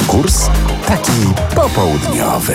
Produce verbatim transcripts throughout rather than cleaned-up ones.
Konkurs taki popołudniowy.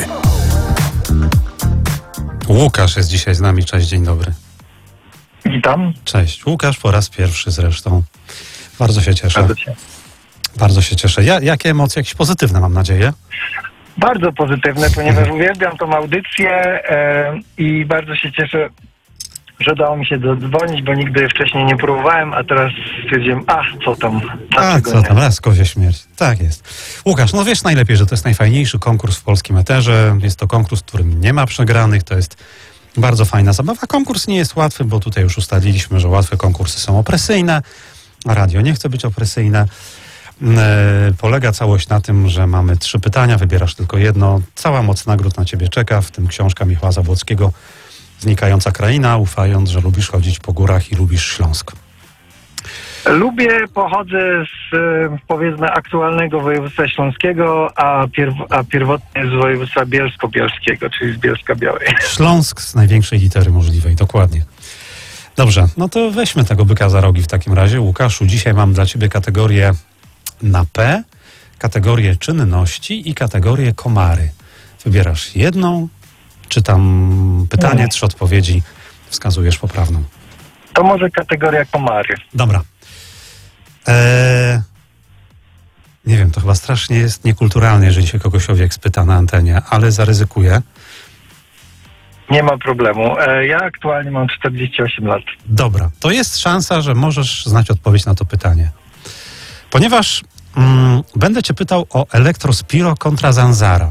Łukasz jest dzisiaj z nami. Cześć, dzień dobry. Witam. Cześć. Łukasz po raz pierwszy zresztą. Bardzo się cieszę. Bardzo się, Bardzo się cieszę. Ja, jakie emocje? Jakieś pozytywne, mam nadzieję. bardzo pozytywne, ponieważ uwielbiam tą audycję e, i bardzo się cieszę, że udało mi się dodzwonić, bo nigdy wcześniej nie próbowałem, a teraz stwierdziłem, a co tam, A dlaczego co nie? tam, raz kozie śmierć. Tak jest. Łukasz, no wiesz najlepiej, że to jest najfajniejszy konkurs w polskim eterze. Jest to konkurs, w którym nie ma przegranych. To jest bardzo fajna zabawa. Konkurs nie jest łatwy, bo tutaj już ustaliliśmy, że łatwe konkursy są opresyjne, a radio nie chce być opresyjne. E, polega całość na tym, że mamy trzy pytania, wybierasz tylko jedno. Cała moc nagród na ciebie czeka, w tym książka Michała Zabłockiego Znikająca kraina, ufając, że lubisz chodzić po górach i lubisz Śląsk. Lubię, pochodzę z, e, powiedzmy, aktualnego województwa śląskiego, a, pierw- a pierwotnie z województwa bielsko-bielskiego, czyli z Bielska-Białej. Śląsk z największej litery możliwej, dokładnie. Dobrze, no to weźmy tego byka za rogi w takim razie. Łukaszu, dzisiaj mam dla ciebie kategorię na P, kategorię czynności i kategorię komary. Wybierasz jedną, czytam pytanie, Nie. trzy odpowiedzi, wskazujesz poprawną. To może kategoria komary. Dobra. Eee, nie wiem, to chyba strasznie jest niekulturalne, jeżeli się kogoś o wiek spyta na antenie, ale zaryzykuję. Nie ma problemu. E, ja aktualnie mam czterdzieści osiem lat. Dobra, to jest szansa, że możesz znać odpowiedź na to pytanie. Ponieważ mm, będę cię pytał o Electrospiro kontra Zanzara.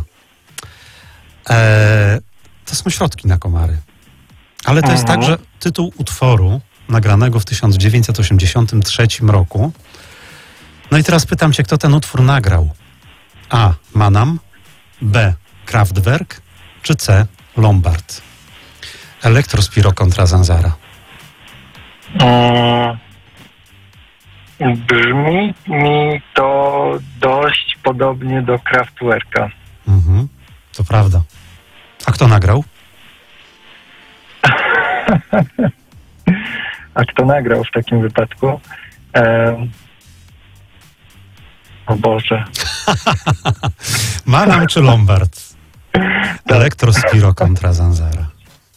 Eee, to są środki na komary. Ale to jest Mhm. także tytuł utworu nagranego w tysiąc dziewięćset osiemdziesiątym trzecim roku. No i teraz pytam cię, kto ten utwór nagrał? A. Manam, B. Kraftwerk, czy C. Lombard? Electrospiro kontra Zanzara. Mm, brzmi mi to dość podobnie do Kraftwerka. Mhm, to prawda. A kto nagrał? A kto nagrał w takim wypadku? E, o Boże. Manam czy Lombard? Electrospiro kontra Zanzara.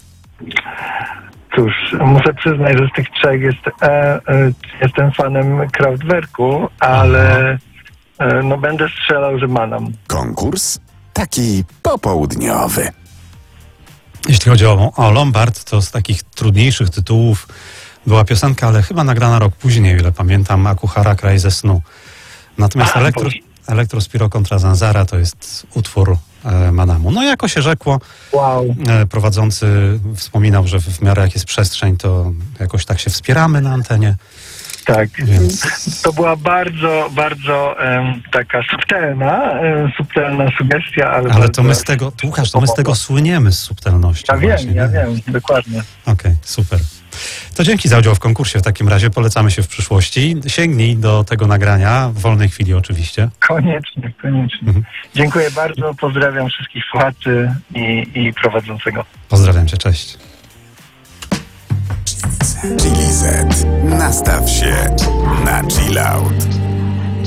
Cóż, muszę przyznać, że z tych trzech jest, e, e, jestem fanem Kraftwerku, ale e, no będę strzelał, że Manam. Konkurs taki popołudniowy. Jeśli chodzi o, o Lombard, to z takich trudniejszych tytułów była piosenka, ale chyba nagrana rok później, ile pamiętam, Akuhara, Kraj ze snu. Natomiast A, elektro, Boże. Electrospiro kontra Zanzara to jest utwór e, Manamu. No jako się rzekło, Wow. e, prowadzący wspominał, że w, w miarę jak jest przestrzeń, to jakoś tak się wspieramy na antenie. Tak. Więc To była bardzo, bardzo em, taka subtelna, em, subtelna sugestia, ale... ale bardzo... to my z tego, to Łukasz, to my z tego słyniemy z subtelnością. Ja wiem, właśnie, ja nie? wiem, dokładnie. Okej, super. To dzięki za udział w konkursie w takim razie. Polecamy się w przyszłości. Sięgnij do tego nagrania, w wolnej chwili oczywiście. Koniecznie, koniecznie. Mhm. Dziękuję bardzo, pozdrawiam wszystkich słuchaczy i, i prowadzącego. Pozdrawiam cię, cześć. Chili Z. Nastaw się na chill out.